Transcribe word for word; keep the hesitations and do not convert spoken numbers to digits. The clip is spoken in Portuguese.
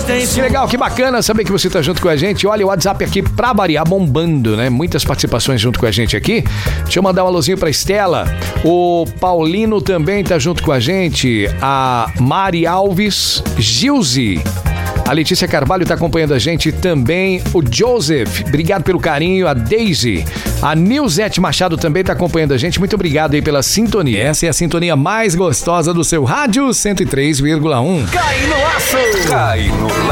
Que legal, que bacana saber que você tá junto com a gente. Olha, o WhatsApp aqui pra variar bombando, né? Muitas participações junto com a gente aqui. Deixa eu mandar um alôzinho pra Estela. O Paulino também tá junto com a gente. A Mari Alves, Gilze. A Letícia Carvalho tá acompanhando a gente também. O Joseph, obrigado pelo carinho. A Daisy. A Nilzete Machado também tá acompanhando a gente. Muito obrigado aí pela sintonia. Essa é a sintonia mais gostosa do seu rádio cento e três vírgula um. Cai no laço! Cai no laço!